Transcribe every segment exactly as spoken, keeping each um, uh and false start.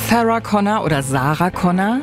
Sarah Connor oder Sarah Connor.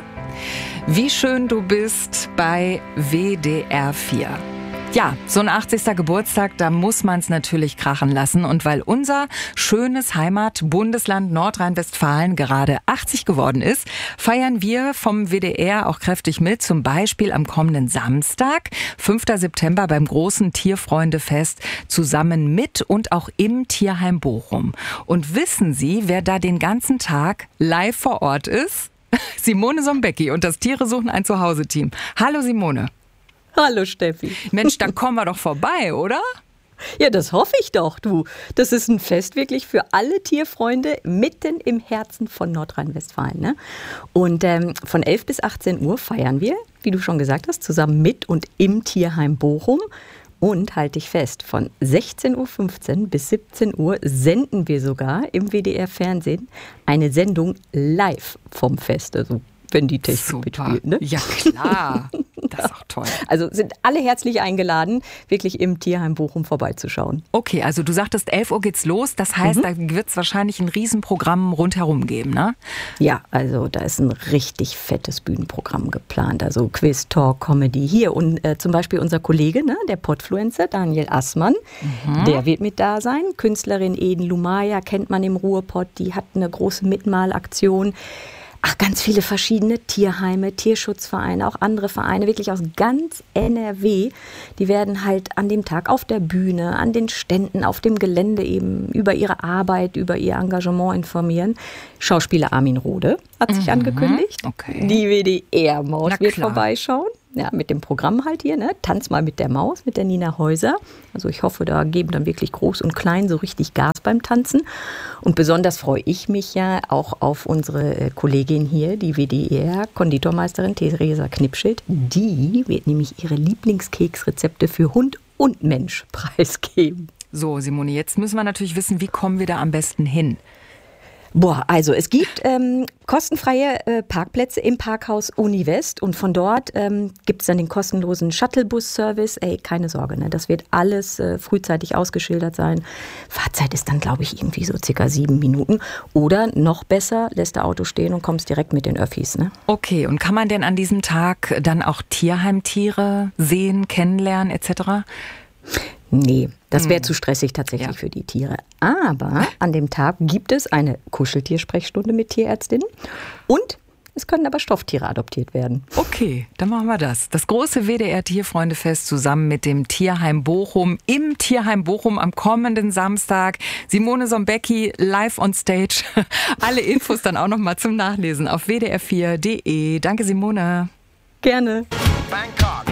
Wie schön du bist bei W D R vier. Ja, so ein achtzigster Geburtstag, da muss man es natürlich krachen lassen. Und weil unser schönes Heimatbundesland Nordrhein-Westfalen gerade achtzig geworden ist, feiern wir vom W D R auch kräftig mit. Zum Beispiel am kommenden Samstag, fünfter September, beim großen Tierfreundefest, zusammen mit und auch im Tierheim Bochum. Und wissen Sie, wer da den ganzen Tag live vor Ort ist? Simone Sombecki und das Tiere suchen ein Zuhause-Team. Hallo Simone. Hallo Steffi. Mensch, dann kommen wir doch vorbei, oder? Ja, das hoffe ich doch, du. Das ist ein Fest wirklich für alle Tierfreunde mitten im Herzen von Nordrhein-Westfalen. Ne? Und ähm, von elf bis achtzehn Uhr feiern wir, wie du schon gesagt hast, zusammen mit und im Tierheim Bochum. Und halte ich fest, von sechzehn Uhr fünfzehn bis siebzehn Uhr senden wir sogar im W D R Fernsehen eine Sendung live vom Fest. Also wenn die Technik Super. mitspielt. Ne? Ja, klar. Das ist auch toll. Also sind alle herzlich eingeladen, wirklich im Tierheim Bochum vorbeizuschauen. Okay, also du sagtest, elf Uhr geht's los. Das heißt, mhm. da wird es wahrscheinlich ein Riesenprogramm rundherum geben, ne? Ja, also da ist ein richtig fettes Bühnenprogramm geplant. Also Quiz, Talk, Comedy. Hier und äh, zum Beispiel unser Kollege, ne, der Podfluencer, Daniel Assmann, mhm. der wird mit da sein. Künstlerin Eden Lumaya kennt man im Ruhrpott, die hat eine große Mitmalaktion. Ach, ganz viele verschiedene Tierheime, Tierschutzvereine, auch andere Vereine, wirklich aus ganz N R W. Die werden halt an dem Tag auf der Bühne, an den Ständen, auf dem Gelände eben über ihre Arbeit, über ihr Engagement informieren. Schauspieler Armin Rohde hat sich mhm. angekündigt. Okay. Die W D R-Maus Na wird klar. vorbeischauen. Ja, mit dem Programm halt hier, ne? Tanz mal mit der Maus, mit der Nina Häuser. Also ich hoffe, da geben dann wirklich Groß und Klein so richtig Gas beim Tanzen. Und besonders freue ich mich ja auch auf unsere Kollegin hier, die W D R-Konditormeisterin Theresa Knipschild. Die wird nämlich ihre Lieblingskeksrezepte für Hund und Mensch preisgeben. So, Simone, jetzt müssen wir natürlich wissen, wie kommen wir da am besten hin? Boah, also es gibt ähm, kostenfreie äh, Parkplätze im Parkhaus Uni West und von dort ähm, gibt es dann den kostenlosen Shuttlebus-Service. Ey, keine Sorge, ne? Das wird alles äh, frühzeitig ausgeschildert sein. Fahrzeit ist dann, glaube ich, irgendwie so circa sieben Minuten. Oder noch besser, lässt der Auto stehen und kommst direkt mit den Öffis. Ne? Okay, und kann man denn an diesem Tag dann auch Tierheimtiere sehen, kennenlernen et cetera? Nee, das wäre hm. zu stressig tatsächlich ja. für die Tiere. Aber an dem Tag gibt es eine Kuscheltiersprechstunde mit Tierärztinnen und es können aber Stofftiere adoptiert werden. Okay, dann machen wir das. Das große W D R-Tierfreundefest zusammen mit dem Tierheim Bochum im Tierheim Bochum am kommenden Samstag. Simone Sombecki live on stage. Alle Infos dann auch noch mal zum Nachlesen auf w d r vier punkt d e. Danke, Simone. Gerne. Bangkok.